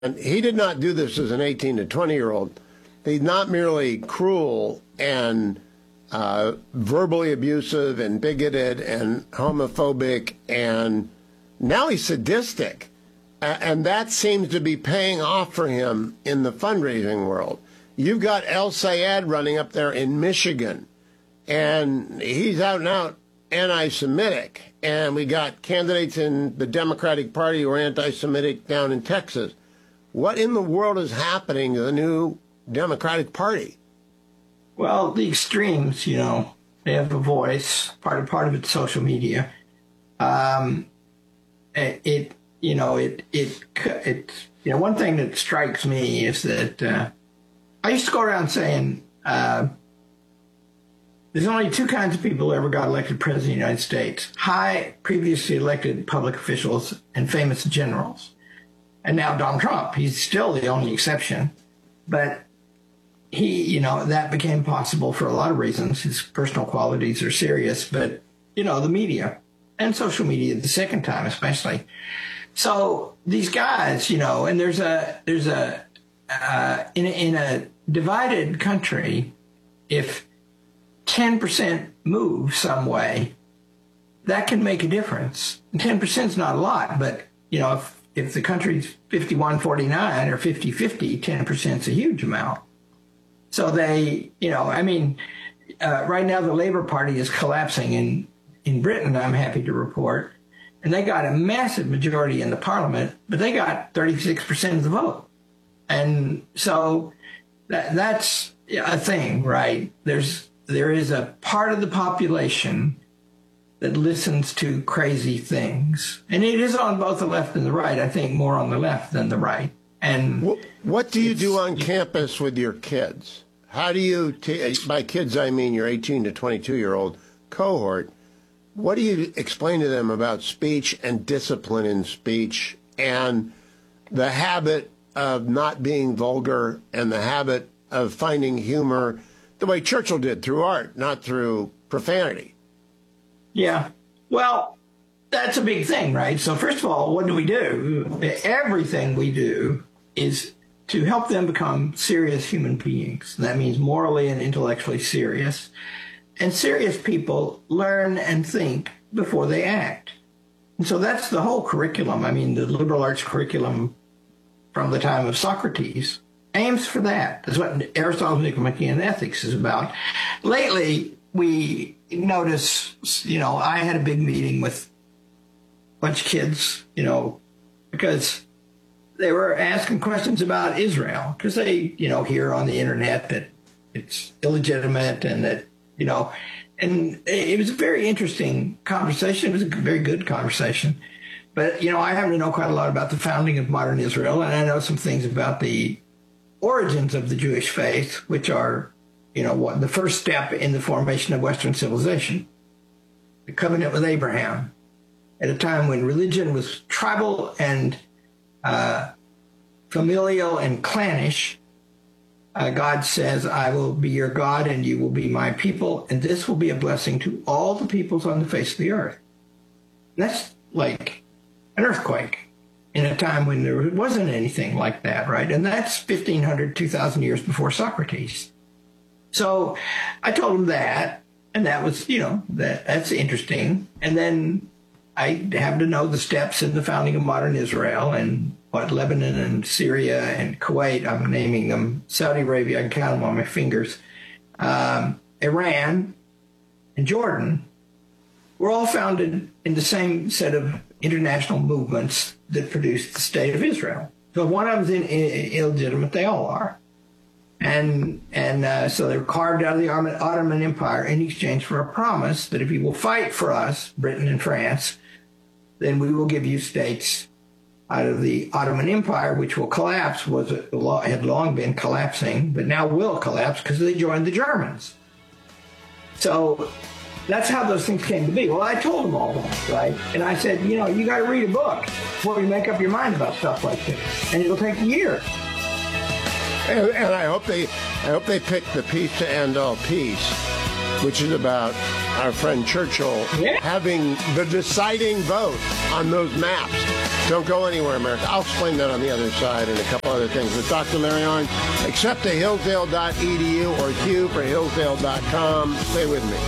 And he did not do this as an 18 to 20-year-old. He's not merely cruel and verbally abusive and bigoted and homophobic, and now he's sadistic. And that seems to be paying off for him in the fundraising world. You've got El Sayed running up there in Michigan, and he's out and out anti-Semitic. And we got candidates in the Democratic Party who are anti-Semitic down in Texas. What in the world is happening to the new Democratic Party? Well, the extremes, they have a voice. Part of it's social media. One thing that strikes me is that I used to go around saying there's only two kinds of people who ever got elected president of the United States: high, previously elected public officials and famous generals. And now Donald Trump, he's still the only exception. But he, that became possible for a lot of reasons. His personal qualities are serious, but, the media and social media the second time especially. So these guys, and there's a in a divided country, if 10% move some way, that can make a difference. 10% is not a lot, but, if the country's 51-49 or 50-50, 10% is a huge amount. So they, right now the Labour Party is collapsing in Britain, I'm happy to report. And they got a massive majority in the parliament, but they got 36% of the vote. And so that's a thing, right? There is a part of the population that listens to crazy things. And it is on both the left and the right. I think more on the left than the right. And what do you do on campus with your kids? How do you, by kids I mean your 18 to 22-year-old cohort, what do you explain to them about speech and discipline in speech and the habit of not being vulgar and the habit of finding humor the way Churchill did, through art, not through profanity? Yeah. Well, that's a big thing, right? So first of all, what do we do? Everything we do is to help them become serious human beings. That means morally and intellectually serious. And serious people learn and think before they act. And so that's the whole curriculum. I mean, the liberal arts curriculum from the time of Socrates aims for that. That's what Aristotle's Nicomachean Ethics is about. Lately, we notice, I had a big meeting with a bunch of kids, because they were asking questions about Israel, because they, hear on the internet that it's illegitimate and that, and it was a very interesting conversation. It was a very good conversation. But, I happen to know quite a lot about the founding of modern Israel, and I know some things about the origins of the Jewish faith, which are, the first step in the formation of Western civilization, the covenant with Abraham, at a time when religion was tribal and familial and clannish. God says, I will be your God and you will be my people, and this will be a blessing to all the peoples on the face of the earth. And that's like an earthquake in a time when there wasn't anything like that, right? And that's 1,500, 2,000 years before Socrates. So I told him that, and that was, that's interesting. And then I happen to know the steps in the founding of modern Israel and what Lebanon and Syria and Kuwait, I'm naming them, Saudi Arabia, I can count them on my fingers, Iran and Jordan were all founded in the same set of international movements that produced the state of Israel. So one of them is illegitimate, they all are. And so they were carved out of the Ottoman Empire in exchange for a promise that if you will fight for us, Britain and France, then we will give you states out of the Ottoman Empire, which will collapse, had long been collapsing, but now will collapse because they joined the Germans. So that's how those things came to be. Well, I told them all that, right? And I said, you got to read a book before you make up your mind about stuff like this. And it'll take a year. And I hope they pick The Peace to End All Peace, which is about our friend Churchill having the deciding vote on those maps. Don't go anywhere, America. I'll explain that on the other side and a couple other things with Dr. Larry Arnn, except to hillsdale.edu or Q for hillsdale.com. Stay with me.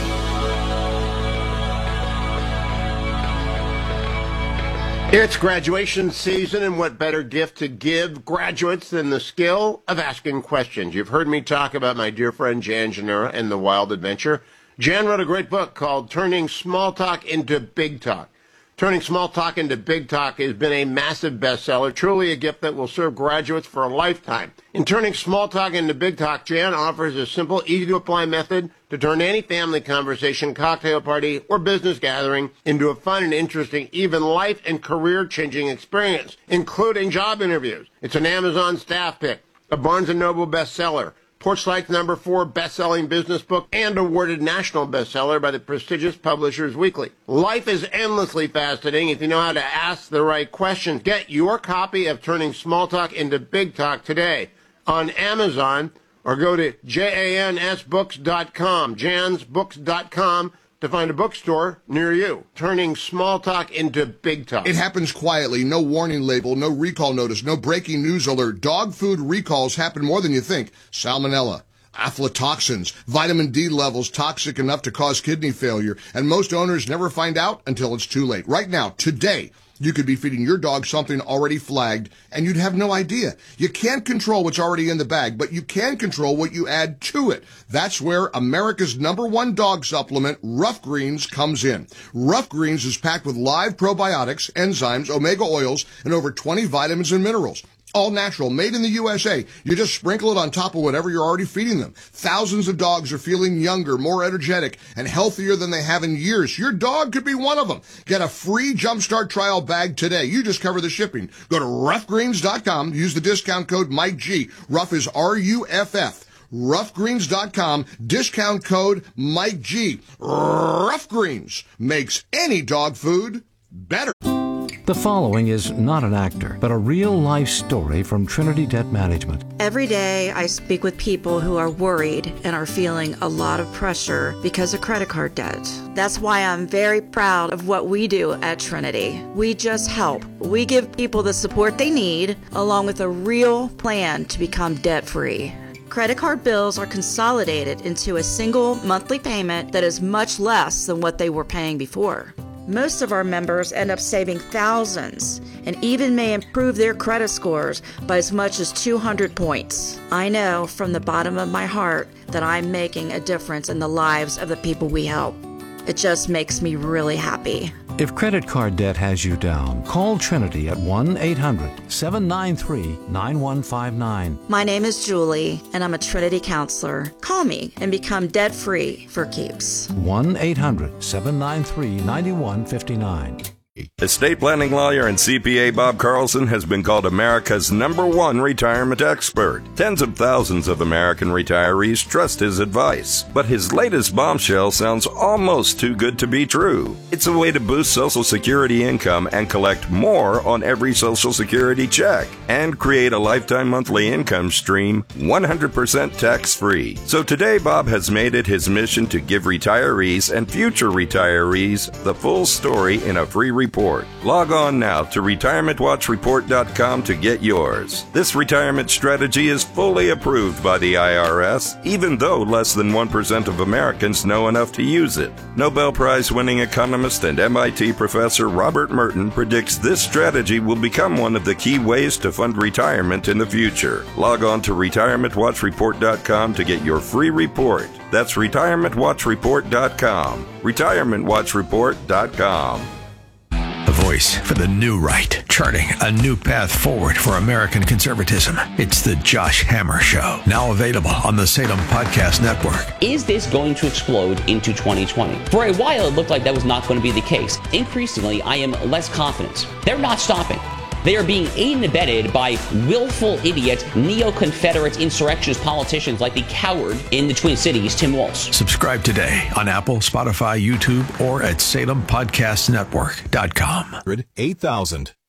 It's graduation season, and what better gift to give graduates than the skill of asking questions? You've heard me talk about my dear friend Jan Janura and the Wild Adventure. Jan wrote a great book called Turning Small Talk into Big Talk. Turning Small Talk into Big Talk has been a massive bestseller, truly a gift that will serve graduates for a lifetime. In Turning Small Talk into Big Talk, Jan offers a simple, easy-to-apply method to turn any family conversation, cocktail party, or business gathering into a fun and interesting, even life and career-changing experience, including job interviews. It's an Amazon staff pick, a Barnes & Noble bestseller, Porchlight's #4 best-selling business book, and awarded national bestseller by the prestigious Publishers Weekly. Life is endlessly fascinating if you know how to ask the right questions. Get your copy of Turning Small Talk into Big Talk today on Amazon, or go to jansbooks.com, jansbooks.com, to find a bookstore near you. Turning Small Talk into Big Talk. It happens quietly. No warning label, no recall notice, no breaking news alert. Dog food recalls happen more than you think. Salmonella, aflatoxins, vitamin D levels toxic enough to cause kidney failure. And most owners never find out until it's too late. Right now, today, you could be feeding your dog something already flagged, and you'd have no idea. You can't control what's already in the bag, but you can control what you add to it. That's where America's #1 dog supplement, Rough Greens, comes in. Rough Greens is packed with live probiotics, enzymes, omega oils, and over 20 vitamins and minerals. All natural, made in the USA. You just sprinkle it on top of whatever you're already feeding them. Thousands of dogs are feeling younger, more energetic, and healthier than they have in years. Your dog could be one of them. Get a free Jumpstart trial bag today. You just cover the shipping. Go to roughgreens.com. Use the discount code Mike G. Rough is RUFF. Roughgreens.com. Discount code Mike G. Rough Greens makes any dog food better. The following is not an actor, but a real-life story from Trinity Debt Management. Every day I speak with people who are worried and are feeling a lot of pressure because of credit card debt. That's why I'm very proud of what we do at Trinity. We just help. We give people the support they need, along with a real plan to become debt-free. Credit card bills are consolidated into a single monthly payment that is much less than what they were paying before. Most of our members end up saving thousands and even may improve their credit scores by as much as 200 points. I know from the bottom of my heart that I'm making a difference in the lives of the people we help. It just makes me really happy. If credit card debt has you down, call Trinity at 1-800-793-9159. My name is Julie, and I'm a Trinity counselor. Call me and become debt-free for keeps. 1-800-793-9159. Estate planning lawyer and CPA Bob Carlson has been called America's #1 retirement expert. Tens of thousands of American retirees trust his advice. But his latest bombshell sounds almost too good to be true. It's a way to boost Social Security income and collect more on every Social Security check and create a lifetime monthly income stream 100% tax-free. So today, Bob has made it his mission to give retirees and future retirees the full story in a free report. Log on now to retirementwatchreport.com to get yours. This retirement strategy is fully approved by the IRS, even though less than 1% of Americans know enough to use it. Nobel Prize-winning economist and MIT professor Robert Merton predicts this strategy will become one of the key ways to fund retirement in the future. Log on to retirementwatchreport.com to get your free report. That's retirementwatchreport.com. retirementwatchreport.com. A voice for the new right, charting a new path forward for American conservatism. It's the Josh Hammer Show, now available on the Salem Podcast Network. Is this going to explode into 2020? For a while, it looked like that was not going to be the case. Increasingly, I am less confident. They're not stopping. They are being aided and abetted by willful idiot, neo-Confederate insurrectionist politicians like the coward in the Twin Cities, Tim Walz. Subscribe today on Apple, Spotify, YouTube, or at SalemPodcastNetwork.com. 8,000.